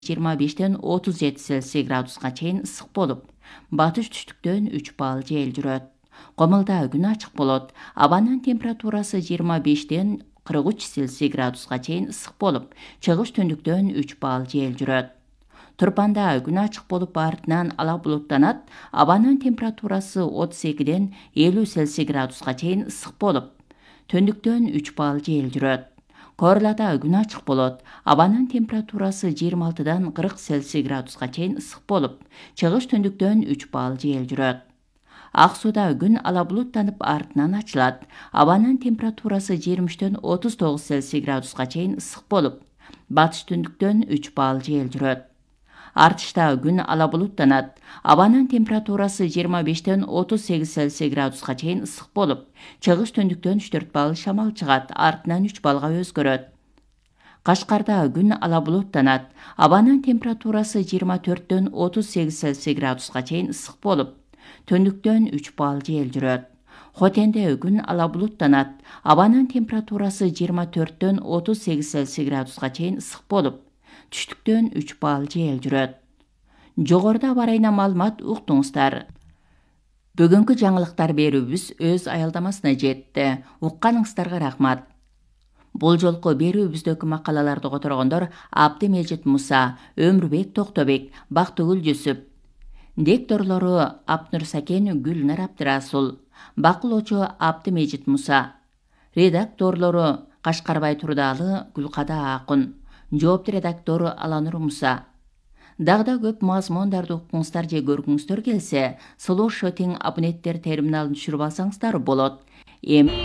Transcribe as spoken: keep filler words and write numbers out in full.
жыйырма бештен отуз жети Цельсий градуска чейин ысык болуп, батыш түштүктөн үч балл жел жүрөт. Комулда күн ачык болот. Абанын температурасы жыйырма бештен кырк үч Цельсий градуска чейин ысык болуп, чыгыш түндүктөн үч балл жел жүрөт. Турпанда күн ачык болуп, артынан ала булуттанат. Абанын температурасы отуз экиден элүү Цельсий градуска чейин ысык болуп, түндүктөн үч балл жел жүрөт. Корлада күн ачык болот. Абанын температурасы жыйырма алтыдан кырк Цельсий градуска чейин ысык болуп, чыгыш түндүктөн үч балл жел жүрөт. Ак сууда күн ала булуттанып, артынан ачылат. Абанын температурасы жыйырма үчтөн отуз тогуз Цельсий градуска чейин ысык болуп, батыш түндүктөн үч балл жел жүрөт. Артышта күн ала булуттанат. Абанын температурасы жыйырма бештен отуз сегиз Цельсий градуска чейин ысык болуп, чыгыш түндүктөн үч төрт балл шамал чыгат, артынан үч баллга өзгөрөт. Кашкарда күн ала булуттанат. Абанын температурасы жыйырма төрттөн отуз сегиз Цельсий градуска чейин ысык болуп, түндүктөн үч балл жел жүрөт. Хотенде күн ала булуттанат. Абанын температурасы жыйырма төрттөн отуз сегиз Цельсий градуска чейин ысык болуп, түштүктөн үч балл жел жүрөт. Жогоруда барайна маалымат уктуңуздар. Бүгүнкү жаңылыктар берүүбүз өз аялдамасына жетти. Укканыңыздарга рахмат. Бул жолку берүүбүздөгү макалаларды которгондор Абдымежит Муса, Өмүрбек Токтобек, Бактыгүл Жүсүп. Дикторлору Апнур Сакен, Гүлнар Абдырасул. Бакылоочу Абдымежит Муса. Редакторлору Кашкарбай Турдалы, Гүлкада Акын. Жоопту редактору Аланур Муса. Дагы да көп мазмундарды уккуңуздар же көргүңүздөр келсе, слушать абоненттер терминалын түшүрүп алсаңыздар болот. Эми